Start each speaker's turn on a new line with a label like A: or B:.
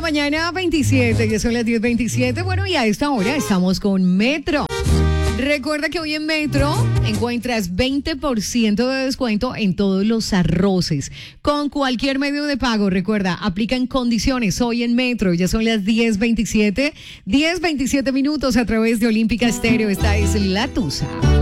A: mañana, 27, ya son las 10:27. Bueno, y a esta hora estamos con Metro. Recuerda que hoy en Metro encuentras 20% de descuento en todos los arroces. Con cualquier medio de pago, recuerda, aplican condiciones hoy en Metro. Ya son las 10:27 minutos a través de Olímpica Estéreo. Esta es La Tusa.